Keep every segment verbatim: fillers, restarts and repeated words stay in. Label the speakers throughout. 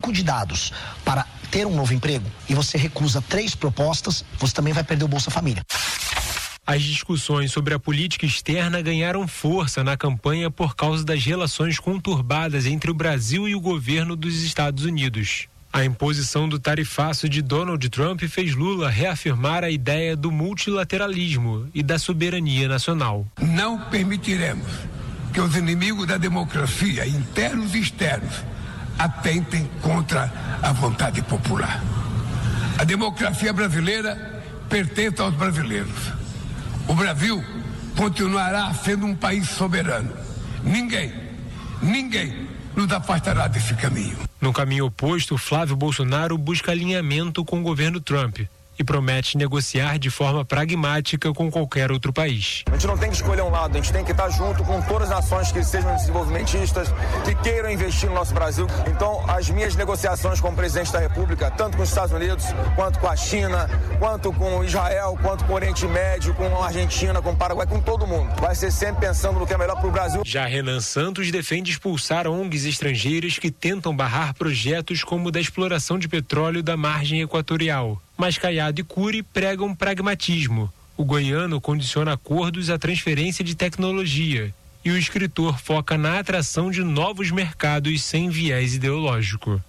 Speaker 1: banco de dados para ter um novo emprego e você recusa três propostas, você também vai perder o Bolsa Família.
Speaker 2: As discussões sobre a política externa ganharam força na campanha por causa das relações conturbadas entre o Brasil e o governo dos Estados Unidos. A imposição do tarifaço de Donald Trump fez Lula reafirmar a ideia do multilateralismo e da soberania nacional.
Speaker 3: Não permitiremos que os inimigos da democracia, internos e externos, atentem contra a vontade popular. A democracia brasileira pertence aos brasileiros. O Brasil continuará sendo um país soberano. Ninguém, ninguém nos afastará desse caminho.
Speaker 2: No caminho oposto, Flávio Bolsonaro busca alinhamento com o governo Trump e promete negociar de forma pragmática com qualquer outro país.
Speaker 4: A gente não tem que escolher um lado, a gente tem que estar junto com todas as nações que sejam desenvolvimentistas, que queiram investir no nosso Brasil. Então, as minhas negociações com o presidente da República, tanto com os Estados Unidos, quanto com a China, quanto com Israel, quanto com o Oriente Médio, com a Argentina, com o Paraguai, com todo mundo, vai ser sempre pensando no que é melhor para o Brasil.
Speaker 2: Já Renan Santos defende expulsar O N Gs estrangeiras que tentam barrar projetos como o da exploração de petróleo da margem equatorial. Mas Caiado e Cury pregam pragmatismo. O goiano condiciona acordos à transferência de tecnologia e o escritor foca na atração de novos mercados sem viés ideológico.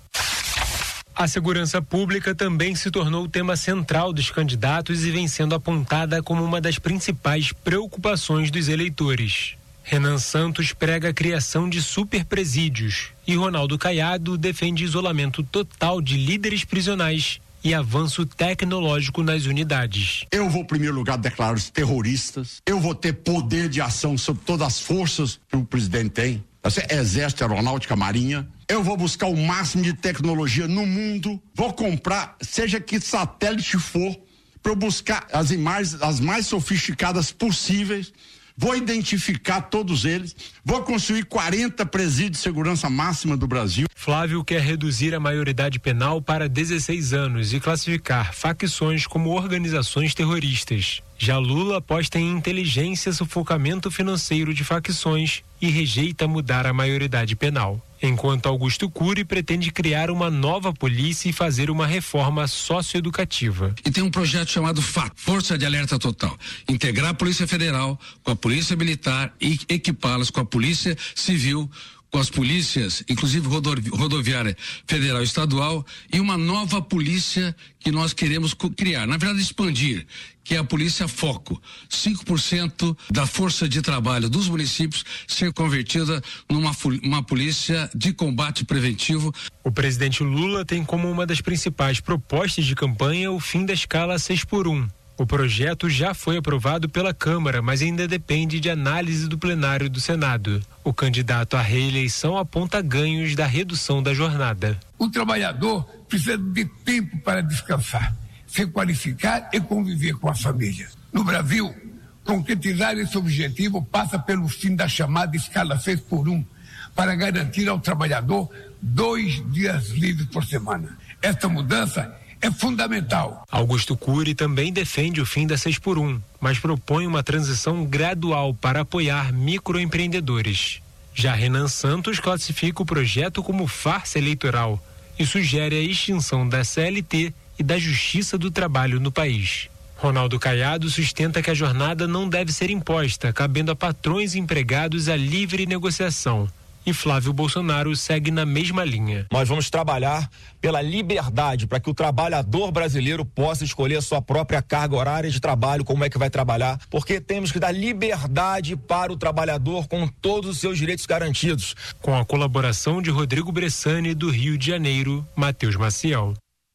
Speaker 2: A segurança pública também se tornou o tema central dos candidatos e vem sendo apontada como uma das principais preocupações dos eleitores. Renan Santos prega a criação de superpresídios e Ronaldo Caiado defende isolamento total de líderes prisionais e avanço tecnológico nas unidades.
Speaker 5: Eu vou, em primeiro lugar, declarar os terroristas. Eu vou ter poder de ação sobre todas as forças que o presidente tem. Exército, Aeronáutica, Marinha. Eu vou buscar o máximo de tecnologia no mundo. Vou comprar, seja que satélite for, para eu buscar as imagens as mais sofisticadas possíveis. Vou identificar todos eles, vou construir quarenta presídios de segurança máxima do Brasil.
Speaker 2: Flávio quer reduzir a maioridade penal para dezesseis anos e classificar facções como organizações terroristas. Já Lula aposta em inteligência e sufocamento financeiro de facções e rejeita mudar a maioridade penal. Enquanto Augusto Cury pretende criar uma nova polícia e fazer uma reforma socioeducativa.
Speaker 6: E tem um projeto chamado F A T, Força de Alerta Total. Integrar a Polícia Federal com a Polícia Militar e equipá-las com a Polícia Civil, com as polícias, inclusive rodoviária federal e estadual, e uma nova polícia que nós queremos criar, na verdade expandir, que é a Polícia Foco. cinco por cento da força de trabalho dos municípios ser convertida numa uma polícia de combate preventivo.
Speaker 2: O presidente Lula tem como uma das principais propostas de campanha o fim da escala seis por um. O projeto já foi aprovado pela Câmara, mas ainda depende de análise do plenário do Senado. O candidato à reeleição aponta ganhos da redução da jornada.
Speaker 3: O trabalhador precisa de tempo para descansar, se qualificar e conviver com a família. No Brasil, concretizar esse objetivo passa pelo fim da chamada escala seis por um, para garantir ao trabalhador dois dias livres por semana. Esta mudança é fundamental.
Speaker 2: Augusto Cury também defende o fim da seis por um, mas propõe uma transição gradual para apoiar microempreendedores. Já Renan Santos classifica o projeto como farsa eleitoral e sugere a extinção da C L T e da Justiça do Trabalho no país. Ronaldo Caiado sustenta que a jornada não deve ser imposta, cabendo a patrões e empregados a livre negociação. E Flávio Bolsonaro segue na mesma linha.
Speaker 4: Nós vamos trabalhar pela liberdade, para que o trabalhador brasileiro possa escolher a sua própria carga horária de trabalho, como é que vai trabalhar, porque temos que dar liberdade para o trabalhador com todos os seus direitos garantidos.
Speaker 2: Com a colaboração de Rodrigo Bressani, do Rio de Janeiro, Matheus Maciel.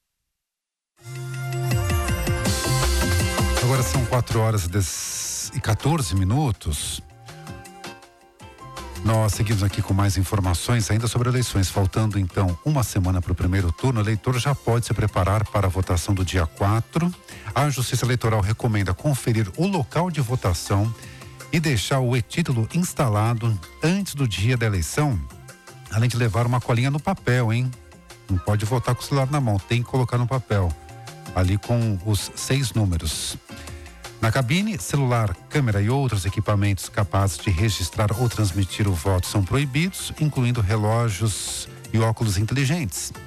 Speaker 7: Agora são quatro horas e quatorze minutos. Nós seguimos aqui com mais informações ainda sobre eleições. Faltando então uma semana para o primeiro turno, o eleitor já pode se preparar para a votação do dia quatro. A Justiça Eleitoral recomenda conferir o local de votação e deixar o e-título instalado antes do dia da eleição, além de levar uma colinha no papel, hein? Não pode votar com o celular na mão, tem que colocar no papel, ali com os seis números. Na cabine, celular, câmera e outros equipamentos capazes de registrar ou transmitir o voto são proibidos, incluindo relógios e óculos inteligentes.